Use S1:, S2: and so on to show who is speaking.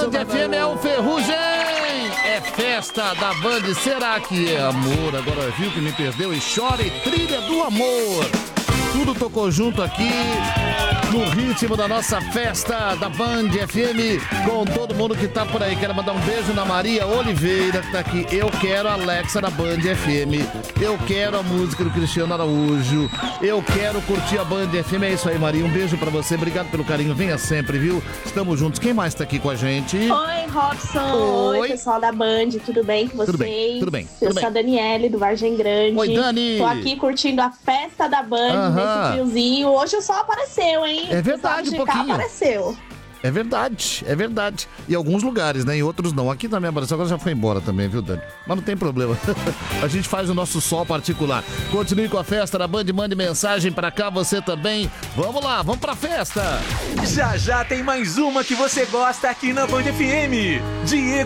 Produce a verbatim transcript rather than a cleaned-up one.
S1: Band F M é o Ferrugem! É festa da Band, será que é amor? Agora viu que me perdeu e chora e trilha do amor. Tudo tocou junto aqui no ritmo da nossa festa da Band F M com todo mundo que tá por aí. Quero mandar um beijo na Maria Oliveira que tá aqui. Eu quero a Alexa na Band F M. Eu quero a música do Cristiano Araújo. Eu quero curtir a Band F M. É isso aí, Maria. Um beijo pra você. Obrigado pelo carinho. Venha sempre, viu? Estamos juntos. Quem mais tá aqui com a gente?
S2: Oi, Robson.
S1: Oi,
S2: Oi pessoal da Band. Tudo bem com vocês?
S1: Tudo bem, tudo bem.
S2: Eu
S1: tudo
S2: sou
S1: bem.
S2: a Daniele, do Vargem Grande.
S1: Oi, Dani.
S2: Tô aqui curtindo a festa da Band,
S1: Aham.
S2: nesse friozinho. Hoje o sol apareceu, hein?
S1: É verdade,
S2: O
S1: um
S2: pessoal de cá
S1: pouquinho.
S2: apareceu.
S1: É verdade, é verdade. Em alguns lugares, né? Em outros não. Aqui também apareceu, agora já foi embora também, viu, Dani? Mas não tem problema. A gente faz o nosso sol particular. Continue com a festa da Band, mande mensagem pra cá, você também. Vamos lá, vamos pra festa!
S3: Já já tem mais uma que você gosta aqui na Band F M. Diego